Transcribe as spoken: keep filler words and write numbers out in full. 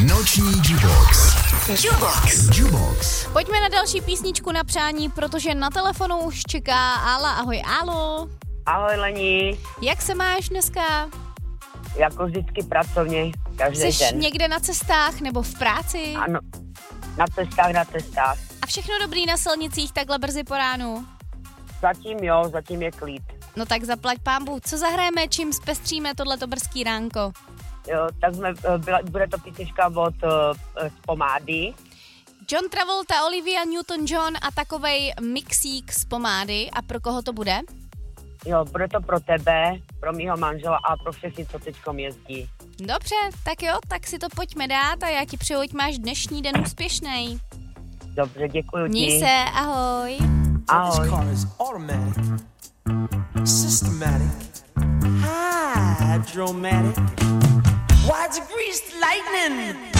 Noční Jubox. Jubox. Jubox. Pojďme na další písničku na přání, protože na telefonu už čeká Ála. Ahoj, Álo. Ahoj, Lení. Jak se máš dneska? Jako vždycky pracovně, každý Jsi den. někde na cestách nebo v práci? Ano, na cestách, na cestách. A všechno dobrý na silnicích takhle brzy po ránu? Zatím jo, zatím je klid. No tak zaplať pánbů. Co zahrajeme, čím zpestříme tohleto brzký ránko? Jo, tak jsme, byla, bude to písnička od uh, z Pomády. John Travolta, Olivia Newton-John a takovej mixík z Pomády. A pro koho to bude? Jo, bude to pro tebe, pro mýho manžela a pro všechny, co teďkom jezdí. Dobře, tak jo, tak si to pojďme dát a já ti přeju, ať máš dnešní den úspěšnej. Dobře, děkuji ti. Měj se, ahoj. Ahoj. This car is automatic, systematic, hydromatic. Why it's greased lightning?